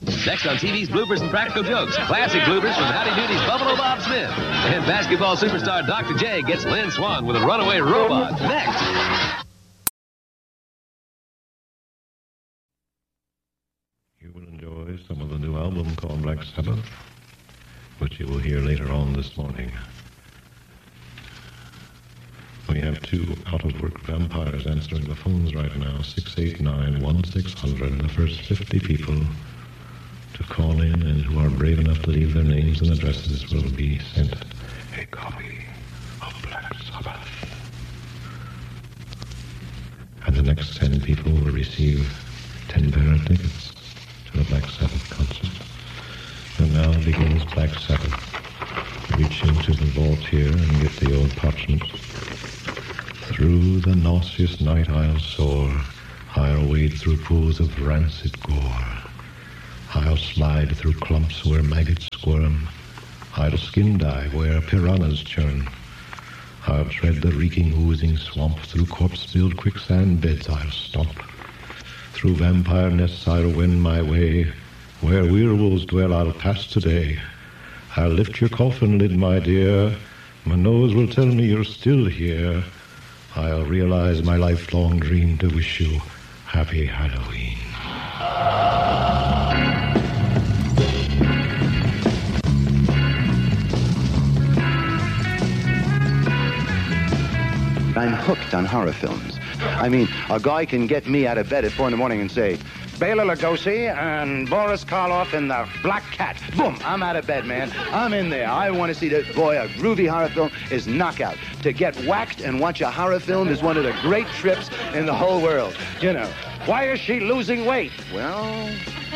Next on TV's Bloopers and Practical Jokes, classic bloopers from Howdy Doodie's Buffalo Bob Smith. And basketball superstar Dr. J gets Lynn Swan with a runaway robot. Next. You will enjoy some of the new album called Black Sabbath, which you will hear later on this morning. We have 2 out-of-work vampires answering the phones right now, 689-1600. The first 50 people to call in and who are brave enough to leave their names and addresses will be sent a copy of Black Sabbath. And the next 10 people will receive 10 pair of tickets to the Black Sabbath concert. And now begins Black Sabbath. Reach into the vault here and get the old parchment. Through the nauseous night I'll soar, I'll wade through pools of rancid gore. I'll slide through clumps where maggots squirm. I'll skin dive where piranhas churn. I'll tread the reeking, oozing swamp. Through corpse-filled quicksand beds I'll stomp. Through vampire nests I'll wend my way. Where werewolves dwell I'll pass today. I'll lift your coffin lid, my dear. My nose will tell me you're still here. I'll realize my lifelong dream to wish you happy Halloween. I'm hooked on horror films. I mean, a guy can get me out of bed at 4 in the morning and say, Bela Lugosi and Boris Karloff in The Black Cat. Boom, I'm out of bed, man. I'm in there. I want to see that. Boy, a groovy horror film is knockout. To get whacked and watch a horror film is one of the great trips in the whole world. You know, why is she losing weight? Well,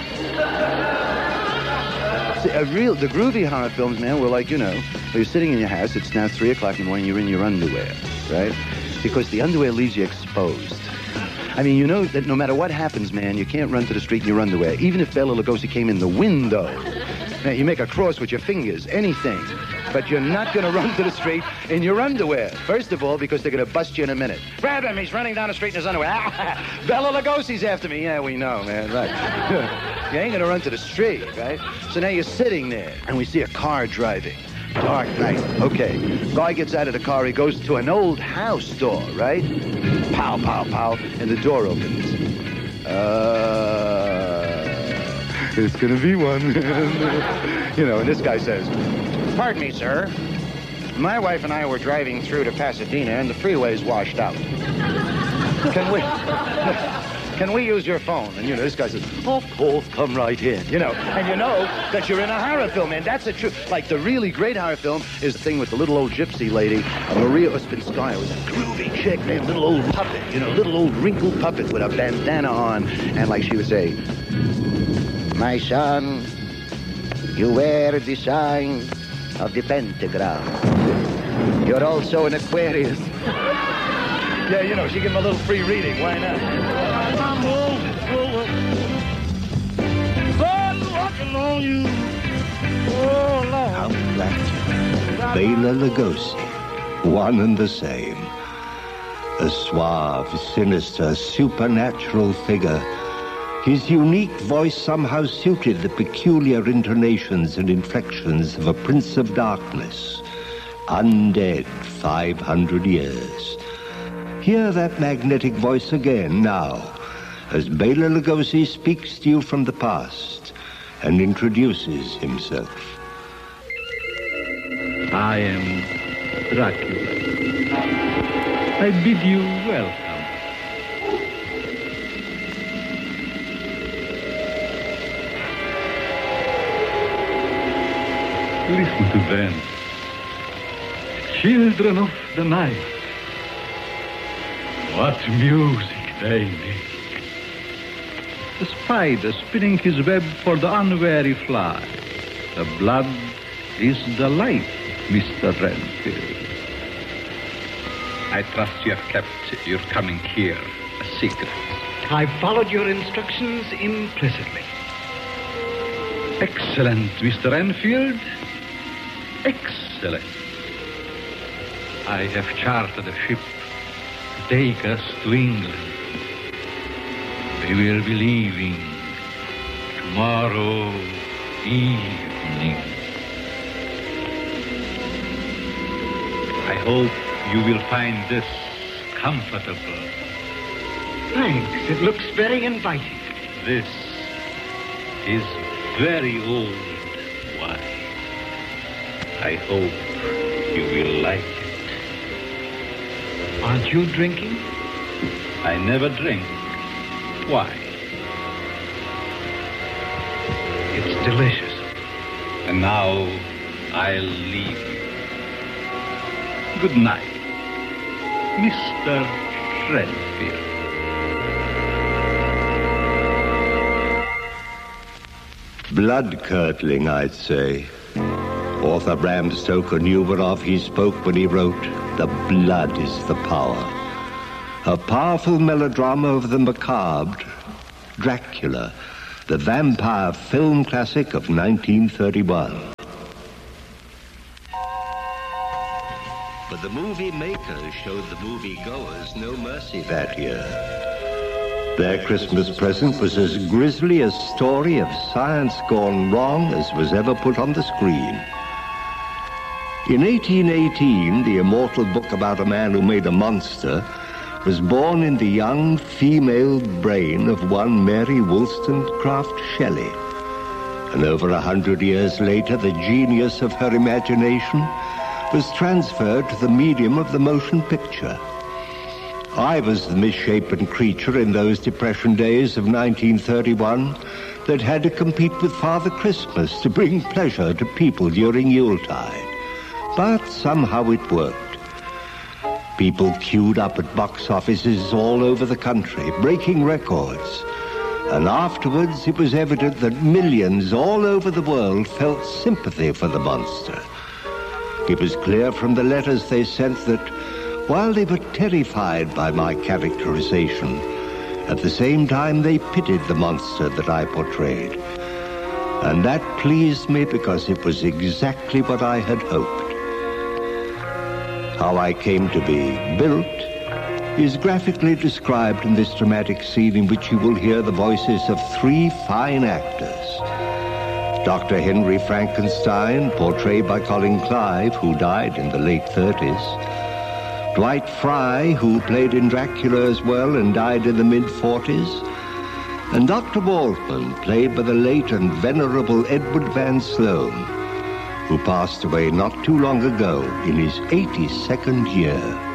see, the groovy horror films, man, were like, you know, you're sitting in your house, it's now 3 o'clock in the morning, you're in your underwear, right? Because the underwear leaves you exposed. I mean, you know that no matter what happens, man, you can't run to the street in your underwear. Even if Bela Lugosi came in the window. Now, you make a cross with your fingers, anything. But you're not going to run to the street in your underwear. First of all, because they're going to bust you in a minute. Grab him, he's running down the street in his underwear. Bela Lugosi's after me. Yeah, we know, man, right. You ain't going to run to the street, right? So now you're sitting there, and we see a car driving. Dark night. Okay. Guy gets out of the car. He goes to an old house door, right? Pow, pow, pow. And the door opens. It's going to be one. You know, and this guy says, pardon me, sir. My wife and I were driving through to Pasadena, and the freeway's washed out. Can we use your phone? And, you know, this guy says, of course, come right in. You know, and you know that you're in a horror film, and that's the truth. Like, the really great horror film is the thing with the little old gypsy lady, Maria Ospinskaya, was a groovy chick, man, little old puppet, you know, little old wrinkled puppet with a bandana on. And like she would say, my son, you wear the sign of the pentagram. You're also an Aquarius. Yeah, you know, she give him a little free reading. Why not? How flat. Bela Lugosi, one and the same. A suave, sinister, supernatural figure. His unique voice somehow suited the peculiar intonations and inflections of a prince of darkness, undead 500 years. Hear that magnetic voice again now, as Bela Lugosi speaks to you from the past and introduces himself. I am Dracula. I bid you welcome. Listen to them. Children of the night. What music they make. The spider spinning his web for the unwary fly. The blood is the light, Mr. Renfield. I trust you have kept your coming here a secret. I followed your instructions implicitly. Excellent, Mr. Renfield. Excellent. I have chartered a ship to take us to England. We will be leaving tomorrow evening. I hope you will find this comfortable. Thanks. It looks very inviting. This is very old wine. I hope you will like it. Aren't you drinking? I never drink. Why? It's delicious. And now I'll leave you. Good night, Mr. Renfield. Blood-curdling, I'd say. Author Bram Stoker knew whereof he spoke when he wrote, "The blood is the power." A powerful melodrama of the macabre, Dracula, the vampire film classic of 1931. But the movie makers showed the movie-goers no mercy that year. Their Christmas present was as grisly a story of science gone wrong as was ever put on the screen. In 1818, the immortal book about a man who made a monster was born in the young female brain of one Mary Wollstonecraft Shelley. And over 100 years later, the genius of her imagination was transferred to the medium of the motion picture. I was the misshapen creature in those Depression days of 1931 that had to compete with Father Christmas to bring pleasure to people during Yuletide. But somehow it worked. People queued up at box offices all over the country, breaking records. And afterwards, it was evident that millions all over the world felt sympathy for the monster. It was clear from the letters they sent that while they were terrified by my characterization, at the same time they pitied the monster that I portrayed. And that pleased me because it was exactly what I had hoped. How I came to be built is graphically described in this dramatic scene in which you will hear the voices of three fine actors. Dr. Henry Frankenstein, portrayed by Colin Clive, who died in the late 30s. Dwight Fry, who played in Dracula as well and died in the mid-40s. And Dr. Waldman, played by the late and venerable Edward Van Sloan, who passed away not too long ago in his 82nd year.